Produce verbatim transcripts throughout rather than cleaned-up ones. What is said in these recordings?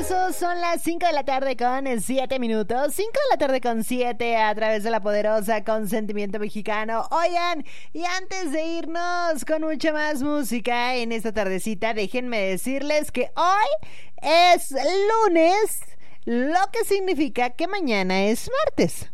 eso son las cinco de la tarde con siete minutos. cinco de la tarde con siete a través de la poderosa Consentimiento Mexicano. Oigan, y antes de irnos con mucha más música en esta tardecita, déjenme decirles que hoy es lunes, lo que significa que mañana es martes.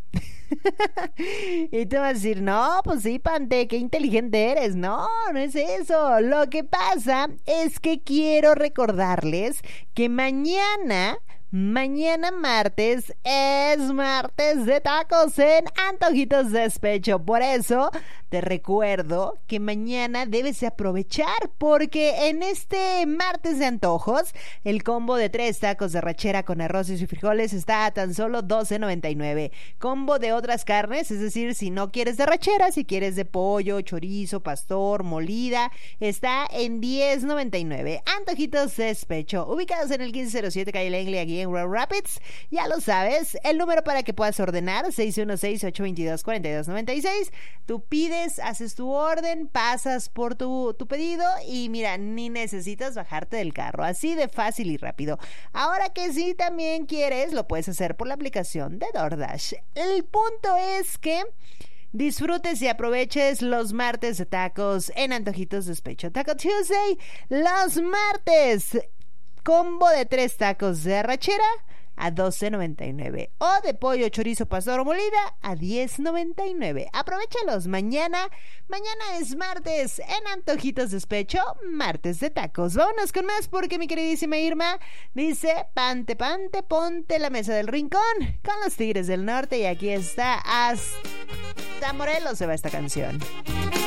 Y tú vas a decir, no, pues sí, Pante, qué inteligente eres. No, no es eso. Lo que pasa es que quiero recordarles que mañana... Mañana martes es martes de tacos en Antojitos Despecho. Por eso te recuerdo que mañana debes de aprovechar, porque en este martes de antojos el combo de tres tacos de arrachera con arroz y frijoles está a tan solo doce noventa y nueve. Combo de otras carnes, es decir, si no quieres de arrachera, si quieres de pollo, chorizo, pastor, molida, está en diez noventa y nueve. Antojitos Despecho, ubicados en el quince cero siete calle Langley, aquí en Grand Rapids. Ya lo sabes, el número para que puedas ordenar, seis uno seis, ocho dos dos, cuatro dos nueve seis. Tú pides, haces tu orden, pasas por tu, tu pedido y mira, ni necesitas bajarte del carro, así de fácil y rápido. Ahora que si también quieres, lo puedes hacer por la aplicación de DoorDash. El punto es que disfrutes y aproveches los martes de tacos en Antojitos Despecho. Taco Tuesday, los martes. Combo de tres tacos de arrachera a doce noventa y nueve o de pollo, chorizo, pastor o molida a diez noventa y nueve. Aprovéchalos mañana. Mañana es martes en Antojitos Despecho, martes de tacos. Vámonos con más porque mi queridísima Irma dice, pante, pante, ponte la mesa del rincón con los Tigres del Norte, y aquí está, hasta Morelos se va esta canción.